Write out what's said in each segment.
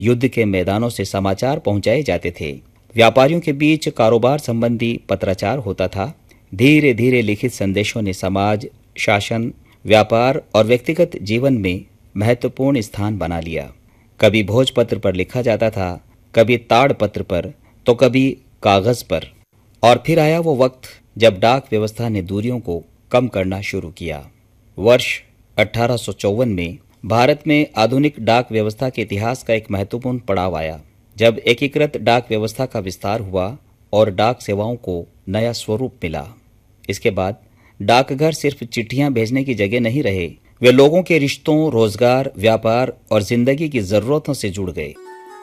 युद्ध के मैदानों से समाचार पहुंचाए जाते थे। व्यापारियों के बीच कारोबार संबंधी पत्राचार होता था। धीरे धीरे लिखित संदेशों ने समाज, शासन, व्यापार और व्यक्तिगत जीवन में महत्वपूर्ण स्थान बना लिया। कभी भोजपत्र पर लिखा जाता था, कभी ताड़ पत्र पर, तो कभी कागज पर। और फिर आया वो वक्त जब डाक व्यवस्था ने दूरियों को कम करना शुरू किया। वर्ष 1854 में भारत में आधुनिक डाक व्यवस्था के इतिहास का एक महत्वपूर्ण पड़ाव आया, जब एकीकृत डाक व्यवस्था का विस्तार हुआ और डाक सेवाओं को नया स्वरूप मिला। इसके बाद डाकघर सिर्फ चिट्ठियां भेजने की जगह नहीं रहे, वे लोगों के रिश्तों, रोजगार, व्यापार और जिंदगी की जरूरतों से जुड़ गए।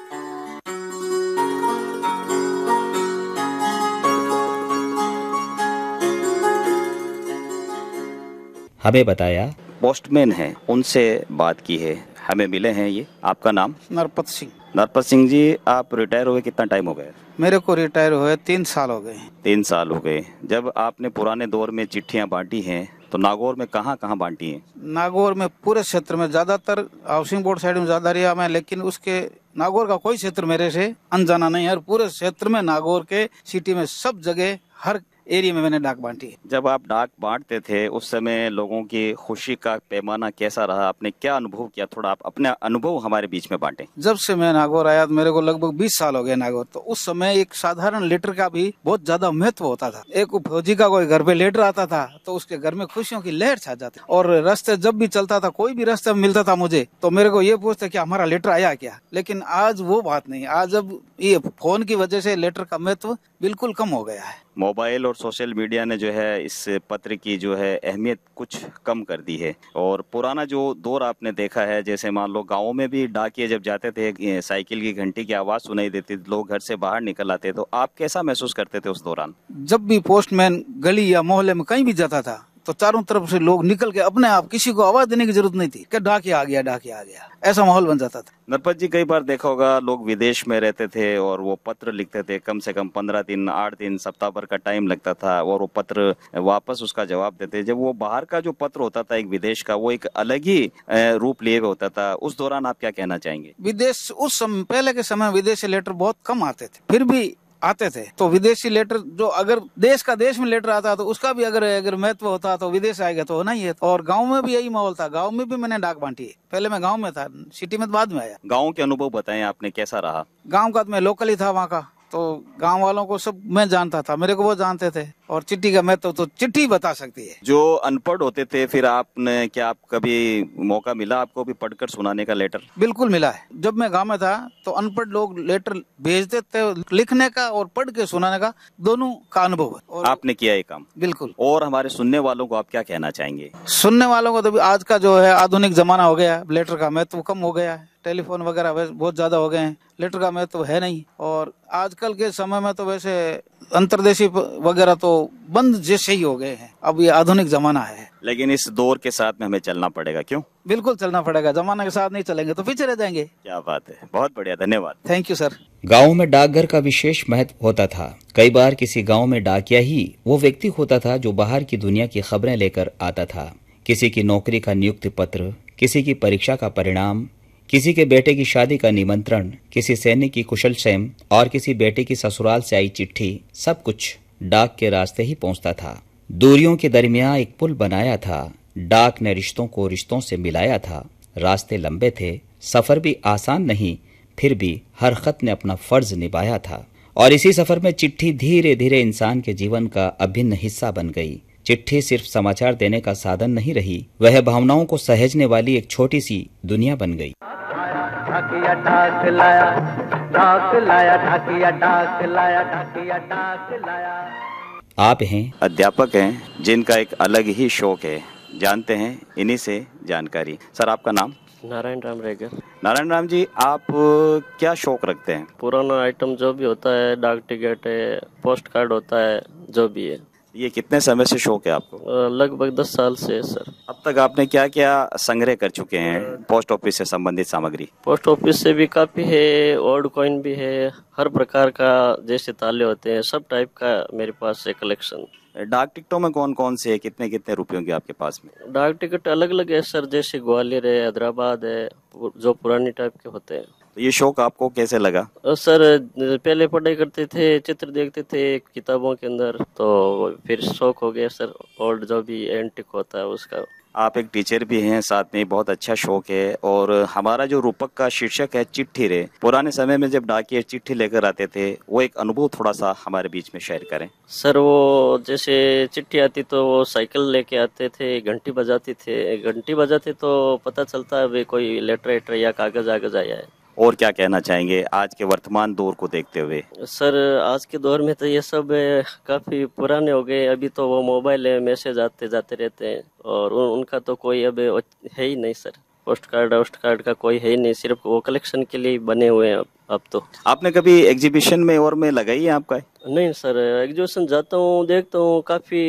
हमें बताया पोस्टमैन हैं, उनसे बात की है, हमें मिले हैं। ये आपका नाम? नरपत सिंह। नरपत सिंह जी, आप रिटायर हुए कितना टाइम हो गया? मेरे को रिटायर हुए 3 साल हो गए। 3 साल हो गए। जब आपने पुराने दौर में चिट्ठियां बांटी हैं तो नागौर में कहाँ कहाँ बांटी हैं? नागौर में पूरे क्षेत्र में, ज्यादातर हाउसिंग बोर्ड साइड में ज्यादा रिया में, लेकिन उसके नागौर का कोई क्षेत्र मेरे से अनजाना नहीं है। और पूरे क्षेत्र में, नागौर के सिटी में, सब जगह, हर एरिया में मैंने डाक बांटी है। जब आप डाक बांटते थे उस समय लोगों की खुशी का पैमाना कैसा रहा? आपने क्या अनुभव किया? थोड़ा आप अपने अनुभव हमारे बीच में बांटे। जब से मैं नागौर आया, मेरे को लगभग 20 साल हो गए नागौर, तो उस समय एक साधारण लेटर का भी बहुत ज्यादा महत्व होता था। एक फौजी का कोई घर पे लेटर आता था तो उसके घर में खुशियों की लहर छा जाती। और रास्ते जब भी चलता था, कोई भी रास्ते में मिलता था मुझे, तो मेरे को ये पूछते कि हमारा लेटर आया क्या। लेकिन आज वो बात नहीं। आज अब ये फोन की वजह से लेटर का महत्व बिल्कुल कम हो गया है। मोबाइल और सोशल मीडिया ने जो है इस पत्र की जो है अहमियत कुछ कम कर दी है। और पुराना जो दौर आपने देखा है, जैसे मान लो गाँव में भी डाकिये जब जाते थे, साइकिल की घंटी की आवाज सुनाई देती थी, लोग घर से बाहर निकल आते, तो आप कैसा महसूस करते थे उस दौरान? जब भी पोस्टमैन गली या मोहल्ले में कहीं भी जाता था तो चारों तरफ से लोग निकल के अपने आप, किसी को आवाज देने की जरूरत नहीं थी कि डाकिया आ गया, डाकिया आ गया, ऐसा माहौल बन जाता था। नरपत जी, कई बार देखा होगा लोग विदेश में रहते थे और वो पत्र लिखते थे, कम से कम 15 दिन, 8 दिन, सप्ताह भर का टाइम लगता था और वो पत्र वापस उसका जवाब देते। जब वो बाहर का जो पत्र होता था एक विदेश का, वो एक अलग ही रूप लिए हुए होता था। उस दौरान आप क्या कहना चाहेंगे? विदेश उस समय, पहले के समय विदेशी लेटर बहुत कम आते थे, फिर भी आते थे। तो विदेशी लेटर जो, अगर देश का देश में लेटर आता तो उसका भी अगर महत्व होता तो विदेश आएगा तो होना ही है। और गांव में भी यही माहौल था। गांव में भी मैंने डाक बांटी है। पहले मैं गांव में था, सिटी में तो बाद में आया। गांव के अनुभव बताएं आपने, कैसा रहा? गांव का मैं लोकल ही था वहाँ का, तो गांव वालों को सब मैं जानता था, मेरे को वो जानते थे। और चिट्ठी का महत्व तो चिट्ठी बता सकती है। जो अनपढ़ होते थे, फिर आपने क्या, आप कभी मौका मिला आपको भी पढ़कर सुनाने का लेटर? बिल्कुल मिला है। जब मैं गांव में था तो अनपढ़ लोग लेटर भेजते थे, लिखने का और पढ़ के सुनाने का, दोनों का अनुभव है। और आपने किया ये काम? बिल्कुल। और हमारे सुनने वालों को आप क्या कहना चाहेंगे? सुनने वालों को तो आज का जो है आधुनिक जमाना हो गया, लेटर का महत्व कम हो गया है। टेलीफोन वगैरह बहुत ज्यादा हो गए हैं, लेटर का महत्व है नहीं। और आजकल के समय में तो वैसे अंतर्देशी वगैरह तो बंद जैसे ही हो गए हैं। अब ये आधुनिक जमाना है, लेकिन इस दौर के साथ में हमें चलना पड़ेगा। क्यों? बिल्कुल चलना पड़ेगा। जमाने के साथ नहीं चलेंगे तो पीछे रह जाएंगे। क्या बात है, बहुत बढ़िया, धन्यवाद। Thank you sir. गाँव में डाकघर का विशेष महत्व होता था। कई बार किसी गाँव में डाकिया ही वो व्यक्ति होता था जो बाहर की दुनिया की खबरें लेकर आता था। किसी की नौकरी का नियुक्ति पत्र, किसी की परीक्षा का परिणाम, किसी के बेटे की शादी का निमंत्रण, किसी सैनिक की कुशल क्षेम और किसी बेटे की ससुराल से आई चिट्ठी, सब कुछ डाक के रास्ते ही पहुंचता था। दूरियों के दरमियान एक पुल बनाया था। डाक ने रिश्तों को रिश्तों से मिलाया था। रास्ते लंबे थे, सफर भी आसान नहीं, फिर भी हर खत ने अपना फर्ज निभाया था। और इसी सफर में चिट्ठी धीरे धीरे इंसान के जीवन का अभिन्न हिस्सा बन गई। चिट्ठी सिर्फ समाचार देने का साधन नहीं रही, वह भावनाओं को सहेजने वाली एक छोटी सी दुनिया बन गई। ढाकिया डाक लाया, डाक लाया, ढाकिया डाक लाया, ढाकिया डाक लाया। आप हैं, अध्यापक हैं, जिनका एक अलग ही शौक है। जानते हैं इन्हीं से जानकारी। सर, आपका नाम? नारायण राम रेगर। नारायण राम जी, आप क्या शौक रखते हैं? पुराना आइटम जो भी होता है, डाक टिकट है, पोस्ट कार्ड होता है, जो भी है। ये कितने समय से शौक है आपको? लगभग 10 साल से है सर। अब तक आपने क्या क्या संग्रह कर चुके हैं पोस्ट ऑफिस से संबंधित सामग्री? पोस्ट ऑफिस से भी काफी है, ओल्ड कॉइन भी है, हर प्रकार का, जैसे ताले होते हैं, सब टाइप का मेरे पास है कलेक्शन। डाक टिकटों में कौन कौन से है, कितने कितने रुपयों के आपके पास में? डाक टिकट अलग अलग है सर, जैसे ग्वालियर है, हैदराबाद है, जो पुरानी टाइप के होते हैं। तो ये शौक आपको कैसे लगा? सर पहले पढ़ाई करते थे, चित्र देखते थे किताबों के अंदर, तो फिर शौक हो गया सर। और जो भी एंटिक होता है उसका। आप एक टीचर भी हैं, साथ में बहुत अच्छा शौक है। और हमारा जो रूपक का शीर्षक है चिट्ठी रे, पुराने समय में जब डाकिये चिट्ठी लेकर आते थे, वो एक अनुभव थोड़ा सा हमारे बीच में शेयर करें। सर वो जैसे चिट्ठी आती तो वो साइकिल लेके आते थे, घंटी बजाती थे, घंटी बजाते तो पता चलता है वे कोई लेटर या कागज आगज आया है। और क्या कहना चाहेंगे आज के वर्तमान दौर को देखते हुए? सर आज के दौर में तो ये सब काफी पुराने हो गए। अभी तो वो मोबाइल है, मैसेज आते जाते रहते हैं, और उनका तो कोई अब है ही नहीं सर। पोस्ट कार्ड का कोई है ही नहीं, सिर्फ वो कलेक्शन के लिए बने हुए हैं अब तो। आपने कभी एग्जीबिशन में और में लगाई है आपका? नहीं सर, एग्जीबिशन जाता हूँ, देखता हूँ, काफी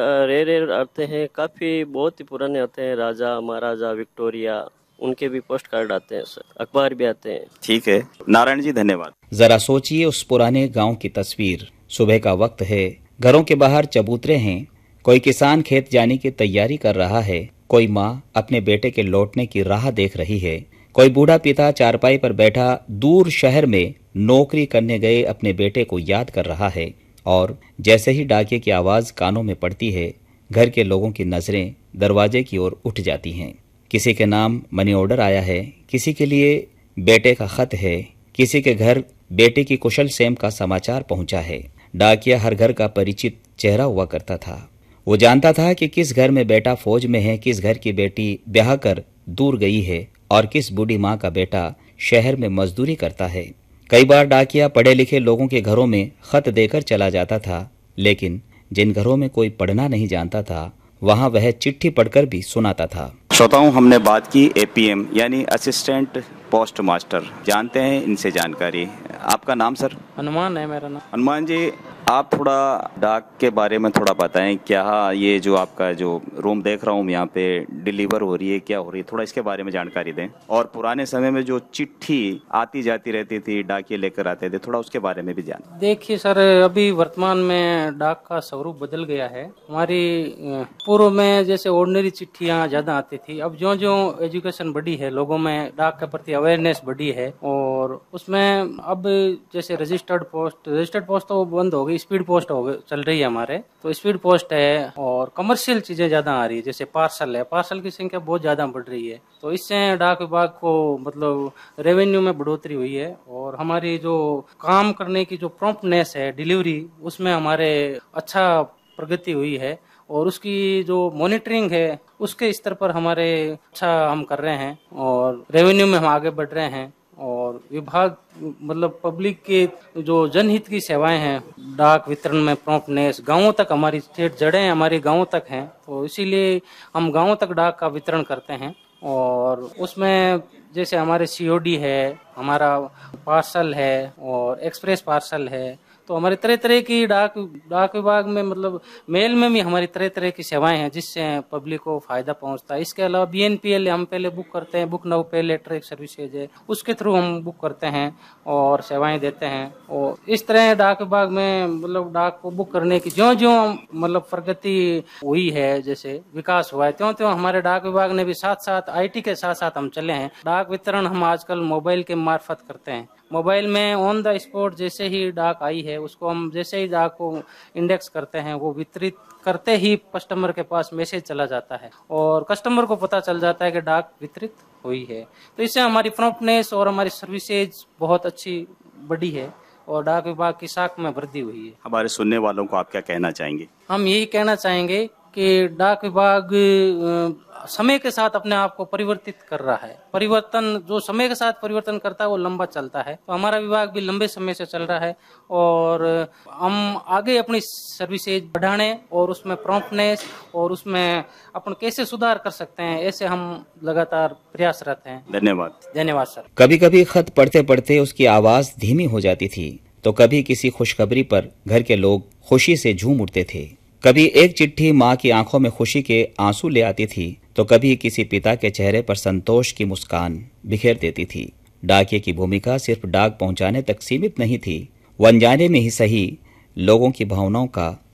रेयर आते हैं, काफी बहुत ही पुराने आते हैं, राजा महाराजा विक्टोरिया, उनके भी पोस्ट कार्ड आते हैं सर, अखबार भी आते हैं। ठीक है नारायण जी, धन्यवाद। जरा सोचिए उस पुराने गांव की तस्वीर। सुबह का वक्त है, घरों के बाहर चबूतरे हैं, कोई किसान खेत जाने की तैयारी कर रहा है, कोई माँ अपने बेटे के लौटने की राह देख रही है, कोई बूढ़ा पिता चारपाई पर बैठा दूर शहर में नौकरी करने गए अपने बेटे को याद कर रहा है। और जैसे ही डाकिये की आवाज कानों में पड़ती है, घर के लोगों की नजरें दरवाजे की ओर उठ जाती हैं। किसी के नाम मनी ऑर्डर आया है, किसी के लिए बेटे का खत है, किसी के घर बेटे की कुशल सेम का समाचार पहुंचा है। डाकिया हर घर का परिचित चेहरा हुआ करता था। वो जानता था कि किस घर में बेटा फौज में है, किस घर की बेटी ब्याह कर दूर गई है, और किस बूढ़ी माँ का बेटा शहर में मजदूरी करता है। कई बार डाकिया पढ़े लिखे लोगों के घरों में खत देकर चला जाता था, लेकिन जिन घरों में कोई पढ़ना नहीं जानता था, वहाँ वह चिट्ठी पढ़कर भी सुनाता था। श्रोताओं, हमने बात की एपीएम यानी असिस्टेंट पोस्ट मास्टर। जानते हैं इनसे जानकारी। आपका नाम सर? हनुमान है मेरा नाम। हनुमान जी, आप थोड़ा डाक के बारे में थोड़ा बताएं। क्या ये जो आपका जो रूम देख रहा हूँ यहाँ पे डिलीवर हो रही है, क्या हो रही है, थोड़ा इसके बारे में जानकारी दें। और पुराने समय में जो चिट्ठी आती जाती रहती थी, डाकिये लेकर आते थे, थोड़ा उसके बारे में भी जान। देखिए सर, अभी वर्तमान में डाक का स्वरूप बदल गया है। हमारी पूर्व में जैसे ऑर्डिनरी चिट्ठियाँ ज्यादा आती थी, अब जो जो एजुकेशन बढ़ी है, लोगों में डाक के प्रति अवेयरनेस बढ़ी है, और उसमें अब जैसे रजिस्टर्ड पोस्ट तो बंद हो गई, स्पीड पोस्ट हो गई, चल रही है हमारे, तो स्पीड पोस्ट है। और कमर्शियल चीजें ज्यादा आ रही है, जैसे पार्सल है, पार्सल की संख्या बहुत ज्यादा बढ़ रही है, तो इससे डाक विभाग को मतलब रेवेन्यू में बढ़ोतरी हुई है। और हमारी जो काम करने की जो प्रॉम्प्टनेस है, डिलीवरी, उसमें हमारे अच्छा प्रगति हुई है। और उसकी जो मॉनिटरिंग है, उसके स्तर पर हमारे अच्छा हम कर रहे हैं, और रेवेन्यू में हम आगे बढ़ रहे हैं। और विभाग मतलब पब्लिक के जो जनहित की सेवाएं हैं, डाक वितरण में प्रॉम्प्टनेस, गांवों तक हमारी जड़ें हमारे गांवों तक हैं, तो इसीलिए हम गांवों तक डाक का वितरण करते हैं। और उसमें जैसे हमारे सीओडी है, हमारा पार्सल है, और एक्सप्रेस पार्सल है, तो हमारे तरह तरह की डाक विभाग में मतलब मेल में भी हमारी तरह तरह की सेवाएं हैं, जिससे पब्लिक को फायदा पहुंचता है। इसके अलावा बीएनपीएल हम पहले बुक करते हैं, बुक नाउ पे लेटर एक सर्विसेज है, उसके थ्रू हम बुक करते हैं और सेवाएं देते हैं। और इस तरह डाक विभाग में मतलब डाक को बुक करने की ज्यों ज्यों मतलब प्रगति हुई है, जैसे विकास हुआ है, त्यों त्यों हमारे डाक विभाग ने भी साथ साथ IT के साथ साथ हम चले हैं। डाक वितरण हम आजकल मोबाइल के मार्फत करते हैं। मोबाइल में ऑन द स्पॉट जैसे ही डाक आई है, उसको हम जैसे ही डाक को इंडेक्स करते हैं, वो वितरित करते ही कस्टमर के पास मैसेज चला जाता है, और कस्टमर को पता चल जाता है कि डाक वितरित हुई है। तो इससे हमारी प्रॉम्प्टनेस और हमारी सर्विसेज बहुत अच्छी बढ़ी है, और डाक विभाग की साख में वृद्धि हुई है। हमारे सुनने वालों को आप क्या कहना चाहेंगे? हम यही कहना चाहेंगे कि डाक विभाग समय के साथ अपने आप को परिवर्तित कर रहा है। परिवर्तन जो समय के साथ परिवर्तन करता है वो लंबा चलता है, तो हमारा विभाग भी लंबे समय से चल रहा है, और हम आगे अपनी सर्विसेज बढ़ाने और उसमें प्रॉम्प्टनेस और उसमें अपन कैसे सुधार कर सकते हैं, ऐसे हम लगातार प्रयासरत हैं। धन्यवाद सर। कभी कभी खत पढ़ते पढ़ते उसकी आवाज धीमी हो जाती थी, तो कभी किसी खुशखबरी पर घर के लोग खुशी से झूम उठते थे। कभी एक चिट्ठी माँ की आंखों में खुशी के आंसू ले आती थी, तो कभी किसी पिता के चेहरे पर संतोष की मुस्कान बिखेर देती थी। डाकिये की भूमिका सिर्फ डाक पहुंचाने तक सीमित नहीं थी, वो अनजाने में ही सही लोगों की भावनाओं का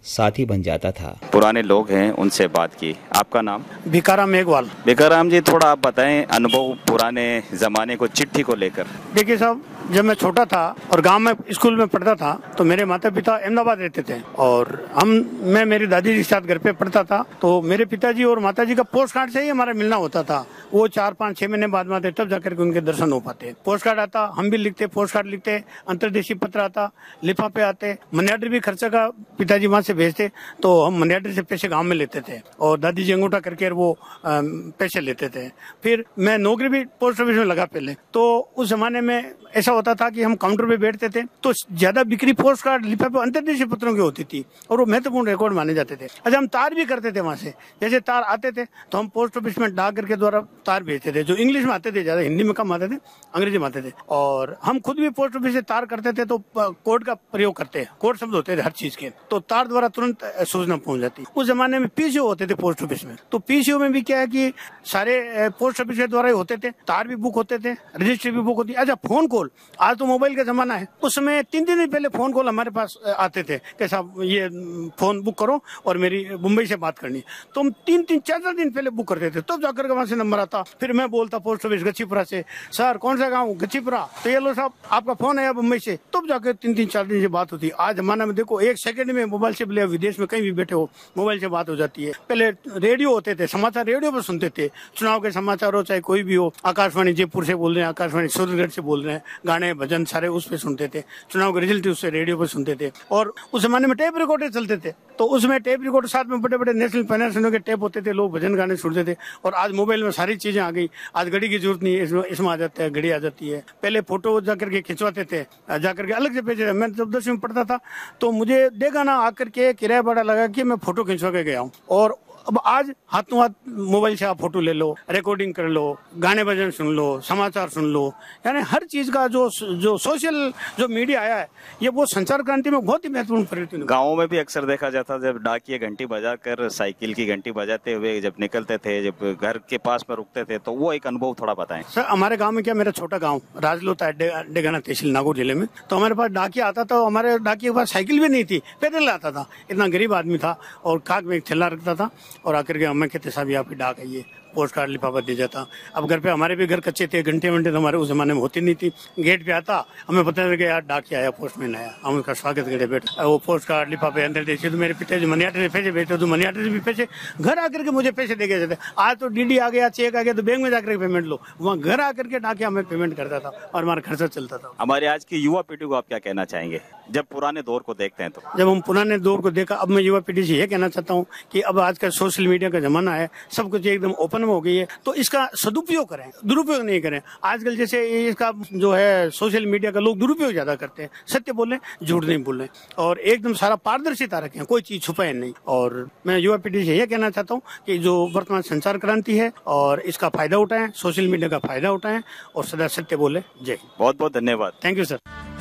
साथी बन जाता था। पुराने लोग हैं, उनसे बात की। आपका नाम? भिकाराम मेघवाल। भिकाराम जी, थोड़ा आप बताएं अनुभव पुराने जमाने को चिट्ठी को लेकर। देखिए साहब, जब मैं छोटा था और गांव में स्कूल में पढ़ता था तो मेरे माता पिता अहमदाबाद रहते थे और मैं मेरी दादी जी के साथ घर पे पढ़ता था। तो मेरे पिताजी और माताजी का पोस्ट कार्ड से ही हमारा मिलना होता था। वो 4-5-6 महीने बाद में आते, तब जाकर के उनके दर्शन हो पाते। पोस्ट कार्ड आता, हम भी लिखते, पोस्ट कार्ड लिखते, अंतर्देशीय पत्र आता, लिफाफे आते, मनी ऑर्डर भी खर्चा का पिताजी वहां से भेजते तो हम मनी ऑर्डर से पैसे गाँव में लेते थे और दादी जी अंगूठा करके वो पैसे लेते थे। फिर मैं नौकरी भी पोस्ट ऑफिस में लगा पहले। तो उस जमाने में ऐसा होता था कि हम काउंटर पे बैठते थे तो ज्यादा बिक्री पोस्ट कार्ड, लिफाफे, अंतर्देशीय पत्रों की होती थी और वो महत्वपूर्ण रिकॉर्ड माने जाते थे। अच्छा, हम तार भी करते थे वहां से। जैसे तार आते थे तो हम पोस्ट ऑफिस में डाक के द्वारा तार भेजते थे, जो इंग्लिश में आते थे, ज्यादा हिंदी में कम आते थे, अंग्रेजी में आते थे। और हम खुद भी पोस्ट ऑफिस से तार करते थे तो कोड का प्रयोग करते हैं, कोड शब्द होते थे हर चीज के, तो तार द्वारा तुरंत सूचना पहुंच जाती। उस जमाने में पीसीओ होते थे पोस्ट ऑफिस में। तो पीसीओ में भी क्या है कि सारे पोस्ट ऑफिस के द्वारा ही होते थे, तार भी बुक होते थे, रजिस्ट्री भी बुक होती। अच्छा, फोन कॉल, आज तो मोबाइल का जमाना है, उस समय 3 दिन पहले फोन कॉल हमारे पास आते थे कि साहब ये फोन बुक करो और मेरी मुंबई से बात करनी है। तो हम 3-4 दिन पहले बुक करते थे, तब जाकर के वहां से नंबर आता। फिर मैं बोलता पोस्ट ऑफिस गच्छीपुरा से, सर कौन सा गाँव? गच्छीपुरा। तो ये लो साहब आपका फोन आया मुंबई से, तब जाकर 3-4 दिन से बात होती। आज जमाना में देखो 1 सेकंड में मोबाइल से बोले, विदेश में कहीं भी बैठे हो मोबाइल से बात हो जाती है। पहले रेडियो होते थे, समाचार रेडियो पर सुनते थे, चुनाव के समाचार हो चाहे कोई भी हो, आकाशवाणी जयपुर से बोल रहे हैं, आकाशवाणी सूरजगढ़ से बोल रहे हैं, गाने भजन सारे उस पे सुनते थे, चुनाव के रिजल्ट उससे रेडियो पर सुनते थे। और उस जमाने में टेप रिकॉर्डर चलते थे, तो उसमें टेप रिकॉर्डर साथ में बड़े बड़े नेशनल फाइनेंस के टेप होते थे, लोग भजन गाने सुनते थे। और आज मोबाइल में सारी चीजें आ गई, आज घड़ी की जरूरत नहीं है, इसमें आ जाता है, घड़ी आ जाती है। पहले फोटो जाकर के खिंचवाते थे, जाकर के अलग से भेजे। मैं जब 10वीं में पढ़ता था तो मुझे देखा ना आकर के किराया भाड़ा लगा कि मैं फोटो खिंचवा के गया हूँ। और अब आज हाथों हाथ मोबाइल से आप फोटो ले लो, रिकॉर्डिंग कर लो, गाने भजन सुन लो, समाचार सुन लो, यानी हर चीज का जो सोशल जो मीडिया आया है, ये वो संचार क्रांति में बहुत ही महत्वपूर्ण परिवर्तन। गाँव में भी अक्सर देखा जाता जब डाकिया घंटी बजाकर साइकिल की घंटी बजाते हुए जब निकलते थे, जब घर के पास में रुकते थे, तो वो एक अनुभव थोड़ा बताएं। सर, हमारे गाँव में क्या, मेरा छोटा गाँव राजलोता डेगाना तहसील नागौर जिले में, तो हमारे पास डाकिया आता था। हमारे डाकिया के पास साइकिल भी नहीं थी, पैदल आता था, इतना गरीब आदमी था और खाक में एक थैला रखता था और आकर के हमें कहते साहब यहाँ पे डाक है, ये पोस्ट कार्ड लिफाफा दे जाता। अब घर पे हमारे भी घर कच्चे थे, घंटे तो हमारे उस जमाने में होती नहीं थी। गेट पे आता, हमें पता नहीं यार डाक आया, पोस्टमैन आया, हम उसका स्वागत करे बैठे, वो पोस्ट कार्ड लिफाफे अंदर देते। तो मेरे पिताजी मनी ऑर्डर से पैसे भेजते, तो मनी ऑर्डर से भी पैसे घर आकर के मुझे पैसे दे के जाते। आज तो डीडी आ गया, चेक आ गया, तो बैंक में जाकर पेमेंट लो, वहाँ घर आकर के डाकिया हमें पेमेंट करता था और हमारा खर्चा चलता था। हमारे आज की युवा पीढ़ी को आप क्या कहना चाहेंगे जब पुराने दौर को देखते हैं? तो जब हम पुराने दौर को देखा, अब मैं युवा पीढ़ी से ये कहना चाहता हूँ कि अब आज का सोशल मीडिया का जमाना है, सब कुछ एकदम ओपन में हो गई है, तो इसका सदुपयोग करें, दुरुपयोग नहीं करें। आजकल जैसे इसका जो है सोशल मीडिया का लोग दुरुपयोग ज्यादा करते हैं, सत्य बोले, झूठ नहीं बोले, और एकदम सारा पारदर्शिता रखें, कोई चीज छुपाए नहीं। और मैं युवा पीढ़ी से यह कहना चाहता हूँ कि जो वर्तमान संचार क्रांति है और इसका फायदा उठाएं, सोशल मीडिया का फायदा उठाएं और सदा सत्य बोले। जय। बहुत बहुत धन्यवाद। Thank you sir.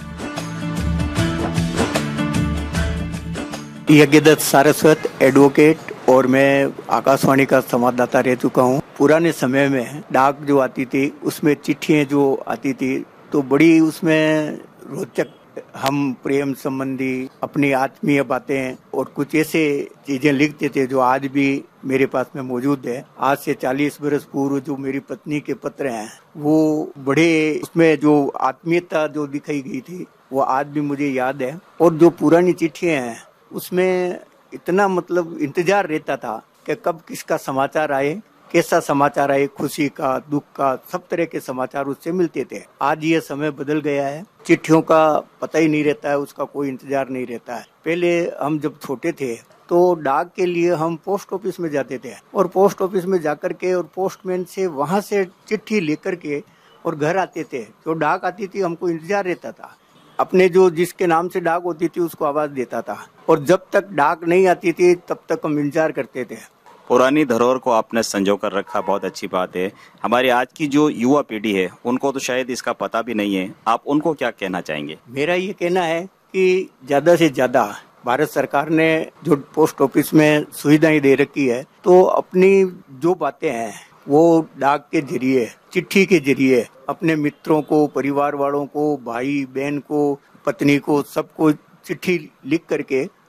Yajnadatta Saraswat advocate और मैं आकाशवाणी का संवाददाता रह चुका हूँ। पुराने समय में डाक जो आती थी उसमें चिट्ठियाँ जो आती थी तो बड़ी उसमें रोचक, हम प्रेम संबंधी अपनी आत्मीय बातें और कुछ ऐसे चीजें लिखते थे जो आज भी मेरे पास में मौजूद है। आज से 40 वर्ष पूर्व जो मेरी पत्नी के पत्र हैं वो बड़े, उसमें जो आत्मीयता जो दिखाई गई थी वो आज भी मुझे याद है। और जो पुरानी चिट्ठियाँ हैं उसमें इतना मतलब इंतजार रहता था कि कब किसका समाचार आए, कैसा समाचार आए, खुशी का, दुख का, सब तरह के समाचार उससे मिलते थे। आज ये समय बदल गया है, चिट्ठियों का पता ही नहीं रहता है, उसका कोई इंतजार नहीं रहता है। पहले हम जब छोटे थे तो डाक के लिए हम पोस्ट ऑफिस में जाते थे और पोस्ट ऑफिस में जाकर के और पोस्टमैन से वहां से चिट्ठी लेकर के और घर आते थे। जो डाक आती थी हमको इंतजार रहता था, अपने जो जिसके नाम से डाक होती थी उसको आवाज देता था और जब तक डाक नहीं आती थी तब तक हम इंतजार करते थे। पुरानी धरोहर को आपने संजो कर रखा, बहुत अच्छी बात है। हमारी आज की जो युवा पीढ़ी है उनको तो शायद इसका पता भी नहीं है, आप उनको क्या कहना चाहेंगे? मेरा ये कहना है कि ज्यादा से ज्यादा भारत सरकार ने जो पोस्ट ऑफिस में सुविधाएं दे रखी है तो अपनी जो बातें हैं वो डाक के जरिए, चिट्ठी के जरिए अपने मित्रों को, परिवार वालों को, भाई बहन को, पत्नी को, सबको चिट्ठी लिख करके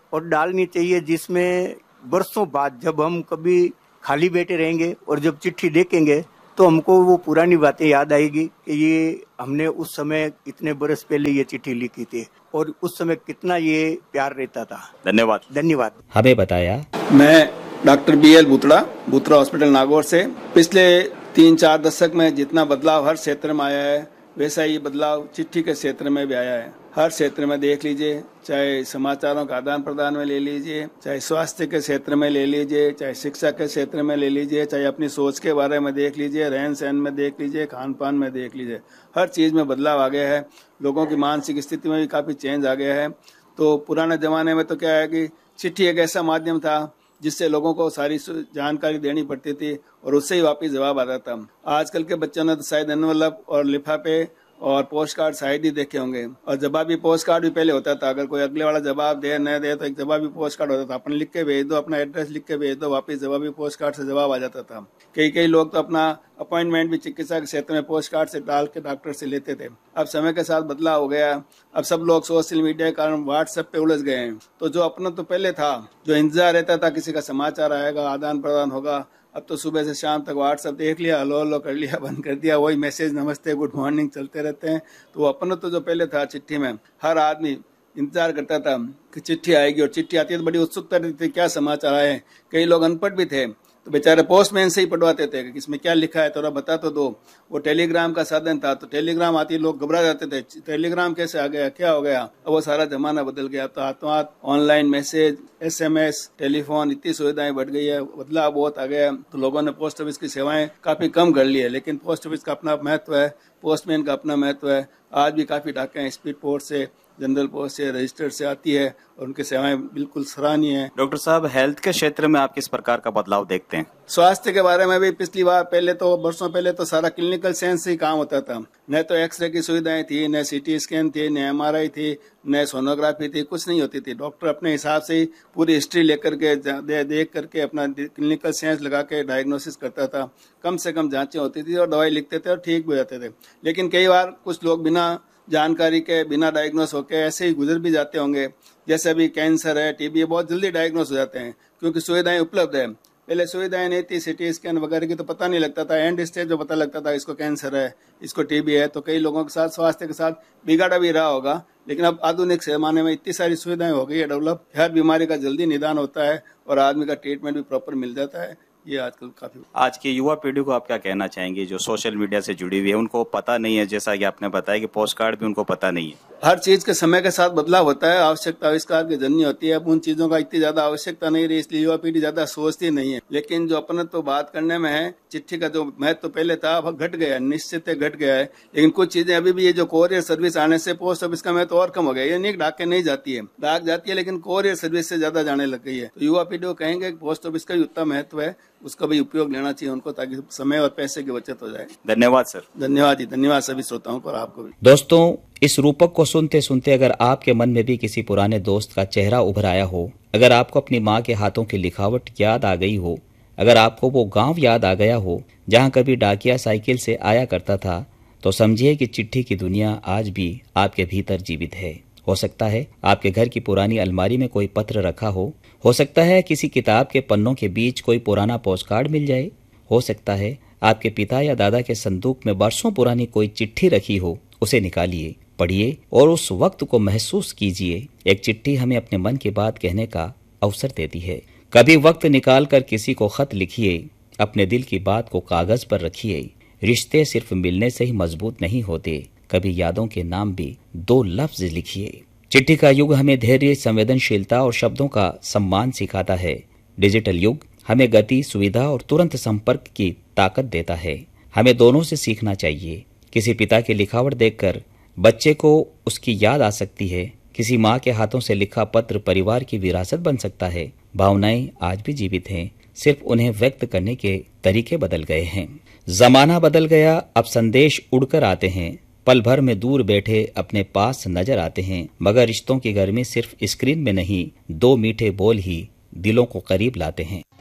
और डालनी चाहिए, जिसमें वर्षों बाद जब हम कभी खाली बैठे रहेंगे और जब चिट्ठी देखेंगे तो हमको वो पुरानी बातें याद आएगी कि ये हमने उस समय इतने बरस पहले ये चिट्ठी लिखी थी और उस समय कितना ये प्यार रहता था। धन्यवाद। हमें बताया, मैं डॉक्टर BL बूतड़ा हॉस्पिटल नागौर से। पिछले 3-4 दशक में जितना बदलाव हर क्षेत्र में आया है, वैसा ही बदलाव चिट्ठी के क्षेत्र में भी आया है। हर क्षेत्र में देख लीजिए, चाहे समाचारों का आदान प्रदान में ले लीजिए, चाहे स्वास्थ्य के क्षेत्र में ले लीजिए, चाहे शिक्षा के क्षेत्र में ले लीजिए, चाहे अपनी सोच के बारे में देख लीजिए, रहन सहन में देख लीजिए, खान पान में देख लीजिए, हर चीज में बदलाव आ गया है। लोगों की मानसिक स्थिति में भी काफी चेंज आ गया है। तो पुराने जमाने में तो क्या है कि चिट्ठी एक ऐसा माध्यम था जिससे लोगों को सारी जानकारी देनी पड़ती थी और उससे ही वापिस जवाब आता था। आजकल के बच्चों ने तो शायद एनवलप और लिफाफे और पोस्ट कार्ड शायद ही देखे होंगे, और जवाबी पोस्ट कार्ड भी पहले होता था। अगर कोई अगले वाला जवाब दे न दे तो एक जवाबी पोस्ट कार्ड होता था, अपन लिख के भेज दो, अपना एड्रेस लिख के भेज दो, वापस जवाबी पोस्ट कार्ड से जवाब आ जाता था। कई लोग तो अपना अपॉइंटमेंट भी चिकित्सा के क्षेत्र में पोस्ट कार्ड से डाल के डॉक्टर से लेते थे। अब समय के साथ बदलाव हो गया। अब सब लोग सोशल मीडिया के कारण व्हाट्सएप पे उलझ गए हैं। तो जो अपना तो पहले था, जो इंतजार रहता था किसी का समाचार आएगा, आदान प्रदान होगा, अब तो सुबह से शाम तक व्हाट्सएप देख लिया, हलो कर लिया, बंद कर दिया, वही मैसेज नमस्ते गुड मॉर्निंग चलते रहते हैं। तो अपना तो जो पहले था चिट्ठी में हर आदमी इंतजार करता था कि चिट्ठी आएगी, और चिट्ठी आती है तो बड़ी उत्सुकता रहती थी क्या समाचार आए। कई लोग अनपढ़ भी थे तो बेचारे पोस्टमैन से ही पढ़वाते थे कि इसमें क्या लिखा है, थोड़ा बता तो दो। वो टेलीग्राम का साधन था, तो टेलीग्राम आती लोग घबरा जाते थे, टेलीग्राम कैसे आ गया, क्या हो गया। अब वो सारा जमाना बदल गया। तो हाथों हाथ ऑनलाइन मैसेज, SMS, टेलीफोन, इतनी सुविधाएं बढ़ गई है, बदलाव बहुत आ गया। तो लोगों ने पोस्ट ऑफिस की सेवाएं काफी कम कर ली है, लेकिन पोस्ट ऑफिस का अपना महत्व है, पोस्टमैन का अपना महत्व है। आज भी काफी डाकें स्पीड पोस्ट से, जनरल पोस्ट से, रजिस्टर्ड से आती है और उनकी सेवाएं बिल्कुल सराहनीय है। डॉक्टर साहब, हेल्थ के क्षेत्र में आप किस प्रकार का बदलाव देखते हैं? स्वास्थ्य के बारे में भी पिछली बार वर्षों पहले तो सारा क्लिनिकल साइंस से ही काम होता था। न तो एक्सरे की सुविधाएं थी, न CT स्कैन थी, न MRI थी, न सोनोग्राफी थी, कुछ नहीं होती थी। डॉक्टर अपने हिसाब से ही पूरी हिस्ट्री लेकर के देख करके अपना क्लिनिकल साइंस लगा के डायग्नोसिस करता था। कम से कम जांचें होती थी और दवाई लिखते थे और ठीक भी हो जाते थे। लेकिन कई बार कुछ लोग बिना जानकारी के, बिना डायग्नोस होके ऐसे ही गुजर भी जाते होंगे। जैसे अभी कैंसर है, TB है, बहुत जल्दी डायग्नोस हो जाते हैं क्योंकि सुविधाएं उपलब्ध है। पहले सुविधाएं नहीं थी, CT स्कैन वगैरह की तो पता नहीं लगता था, एंड स्टेज में पता लगता था इसको कैंसर है, इसको TB है। तो कई लोगों के साथ स्वास्थ्य के साथ बिगाड़ा भी रहा होगा। लेकिन अब आधुनिक जमाने में इतनी सारी सुविधाएं हो गई है डेवलप, हर बीमारी का जल्दी निदान होता है और आदमी का ट्रीटमेंट भी प्रॉपर मिल जाता है। ये आजकल काफी। आज की युवा पीढ़ी को आप क्या कहना चाहेंगे जो सोशल मीडिया से जुड़ी हुई है? उनको पता नहीं है, जैसा कि आपने बताया कि पोस्ट कार्ड भी उनको पता नहीं है। हर चीज के समय के साथ बदलाव होता है, आवश्यकता आविष्कार की जननी होती है। अब उन चीजों का इतनी ज्यादा आवश्यकता नहीं रही, इसलिए युवा पीढ़ी ज्यादा सोचती नहीं है। लेकिन जो अपनत्व बात करने में है, चिट्ठी का जो महत्व पहले था अब घट गया, निश्चित घट गया है। लेकिन कुछ चीजें अभी भी, ये जो कोरियर सर्विस आने से पोस्ट ऑफिस का महत्व और कम हो गया। ये नहीं डाक के नहीं जाती है, डाक जाती है लेकिन कोरियर सर्विस से ज्यादा जाने लग गई है। तो युवा पीढ़ी को कहेंगे पोस्ट ऑफिस का भी उतना महत्व है, उसका भी उपयोग लेना चाहिए उनको, ताकि समय और पैसे की बचत हो जाए। धन्यवाद सर। धन्यवाद जी, धन्यवाद सभी श्रोताओं को और आपको भी। दोस्तों, इस रूपक को सुनते सुनते अगर आपके मन में भी किसी पुराने दोस्त का चेहरा उभर आया हो, अगर आपको अपनी माँ के हाथों की लिखावट याद आ गई हो, अगर आपको वो गांव याद आ गया हो जहां कभी डाकिया साइकिल से आया करता था, तो समझिए कि चिट्ठी की दुनिया आज भी आपके भीतर जीवित है। हो सकता है आपके घर की पुरानी अलमारी में कोई पत्र रखा हो सकता है किसी किताब के पन्नों के बीच कोई पुराना पोस्ट कार्ड मिल जाए, हो सकता है आपके पिता या दादा के संदूक में बरसों पुरानी कोई चिट्ठी रखी हो। उसे निकालिए, पढ़िए और उस वक्त को महसूस कीजिए। एक चिट्ठी हमें अपने मन की बात कहने का अवसर देती है। कभी वक्त निकाल कर किसी को खत लिखिए, अपने दिल की बात को कागज पर रखिए। रिश्ते सिर्फ मिलने से ही मजबूत नहीं होते, कभी यादों के नाम भी 2 लफ्ज लिखिए। चिट्ठी का युग हमें धैर्य, संवेदनशीलता और शब्दों का सम्मान सिखाता है। डिजिटल युग हमें गति, सुविधा और तुरंत संपर्क की ताकत देता है। हमें दोनों से सीखना चाहिए। किसी पिता की लिखावट देखकर बच्चे को उसकी याद आ सकती है। किसी माँ के हाथों से लिखा पत्र परिवार की विरासत बन सकता है। भावनाएं आज भी जीवित हैं, सिर्फ उन्हें व्यक्त करने के तरीके बदल गए हैं। जमाना बदल गया, अब संदेश उड़कर आते हैं, पल भर में दूर बैठे अपने पास नजर आते हैं। मगर रिश्तों की गर्मी सिर्फ स्क्रीन में नहीं, 2 मीठे बोल ही दिलों को करीब लाते हैं।